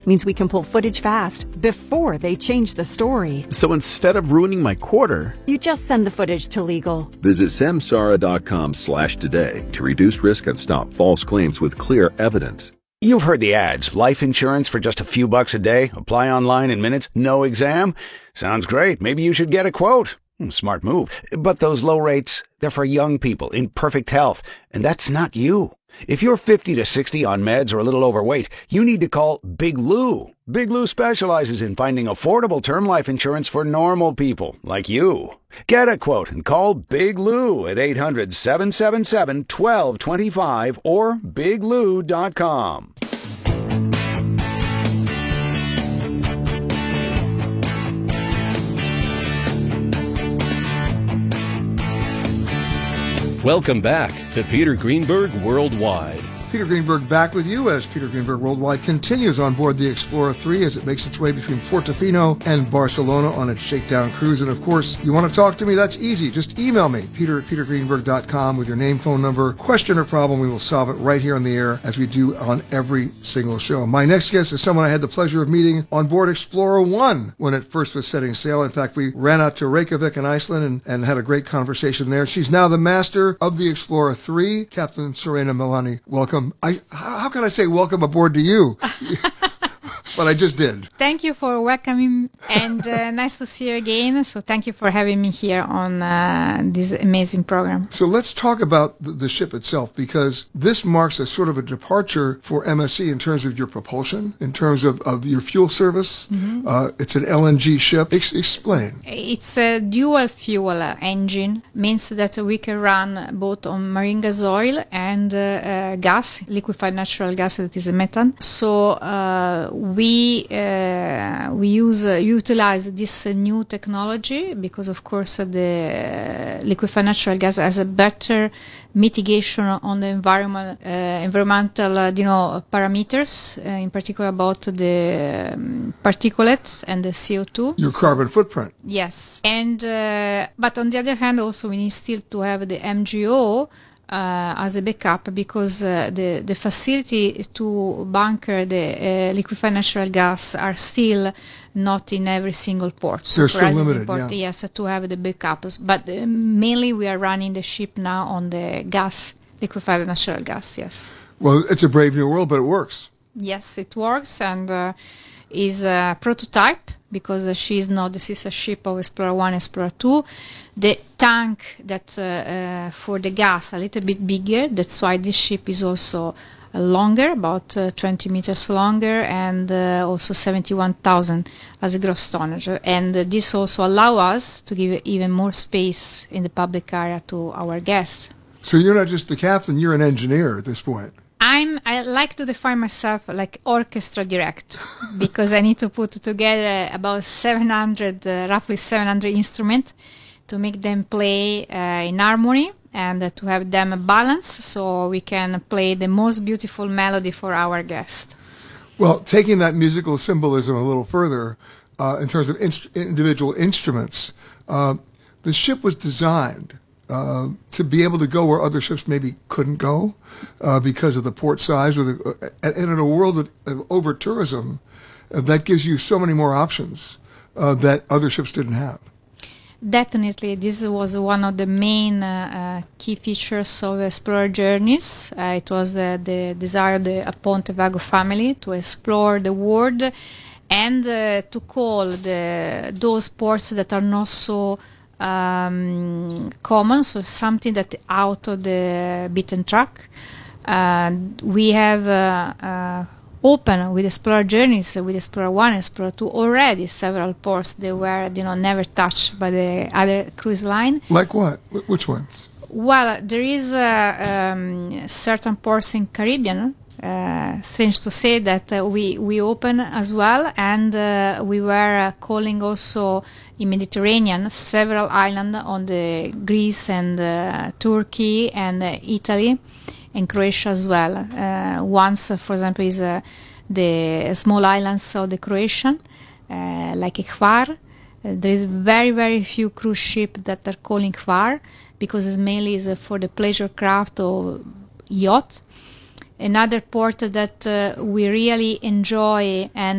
means we can pull footage fast before they change the story. So instead of ruining my quarter, you just send the footage to legal. Visit samsara.com/today to reduce risk and stop false claims with clear evidence. You've heard the ads. Life insurance for just a few bucks a day. Apply online in minutes. No exam. Sounds great. Maybe you should get a quote. Smart move. But those low rates, they're for young people in perfect health. And that's not you. If you're 50 to 60 on meds or a little overweight, you need to call Big Lou. Big Lou specializes in finding affordable term life insurance for normal people like you. Get a quote and call Big Lou at 800-777-1225 or biglou.com. Welcome back to Peter Greenberg Worldwide. Peter Greenberg back with you as Peter Greenberg Worldwide continues on board the Explorer 3 as it makes its way between Portofino and Barcelona on its shakedown cruise. And of course, you want to talk to me? That's easy. Just email me, peter@petergreenberg.com with your name, phone number, question or problem. We will solve it right here on the air as we do on every single show. My next guest is someone I had the pleasure of meeting on board Explorer 1 when it first was setting sail. In fact, we ran out to Reykjavik in Iceland and had a great conversation there. She's now the master of the Explorer 3, Captain Serena Milani. Welcome. How can I say welcome aboard to you? But I just did. Thank you for welcoming and nice to see you again. So thank you for having me here on this amazing program. So let's talk about the ship itself, because this marks a sort of a departure for MSC in terms of your propulsion, in terms of your fuel service. Mm-hmm. It's an LNG ship. Explain. It's a dual fuel engine, means that we can run both on marine gas oil and gas, liquefied natural gas, that is a methane. So we utilize this new technology because, of course, the liquefied natural gas has a better mitigation on the environmental parameters, in particular about the particulates and the CO2. Your carbon footprint. Yes, and but on the other hand, also we need still to have the MGO as a backup, because the facility to bunker the liquefied natural gas are still not in every single port. So they're still limited, yeah. Yes, to have the backups. But mainly we are running the ship now on the gas, liquefied natural gas, yes. Well, it's a brave new world, but it works. Yes, it works, and is a prototype, because she is not the sister ship of Explorer 1, Explorer 2. The tank that for the gas a little bit bigger. That's why this ship is also longer, about 20 meters longer, and also 71,000 as a gross tonnage. And this also allows us to give even more space in the public area to our guests. So you're not just the captain, you're an engineer at this point. I like to define myself like orchestra director, because I need to put together about roughly 700 instruments to make them play in harmony and to have them balanced so we can play the most beautiful melody for our guests. Well, taking that musical symbolism a little further, in terms of individual instruments, the ship was designed to be able to go where other ships maybe couldn't go because of the port size, and in a world of over-tourism, that gives you so many more options that other ships didn't have. Definitely, this was one of the main key features of Explorer Journeys. It was the desire of the Ponte Vago family to explore the world and to call those ports that are not so common, so something that out of the beaten track. We have open with Explorer Journeys, with Explorer 1, Explorer 2 already several ports that were never touched by the other cruise line. Like what? Which ones? Well, there is certain ports in Caribbean, strange to say, that we open as well, and we were calling also in Mediterranean several islands on the Greece and Turkey and Italy and Croatia as well. Once, for example, is the small islands of the Croatian, like Hvar. There is very, very few cruise ships that are calling Hvar, because it's mainly for the pleasure craft or yacht. Another port that we really enjoy and